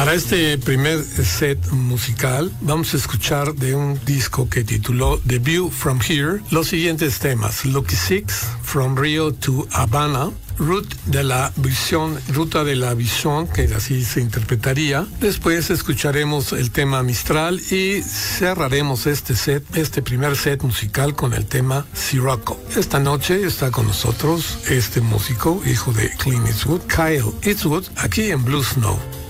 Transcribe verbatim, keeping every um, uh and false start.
Para este primer set musical vamos a escuchar de un disco que tituló The View From Here los siguientes temas: Lucky Six, From Rio to Havana, Route de la Visión, Ruta de la Visión, que así se interpretaría. Después escucharemos el tema Mistral y cerraremos este set, este primer set musical con el tema Sirocco. Esta noche está con nosotros este músico, hijo de Clint Eastwood, Kyle Eastwood, aquí en Blue Snow.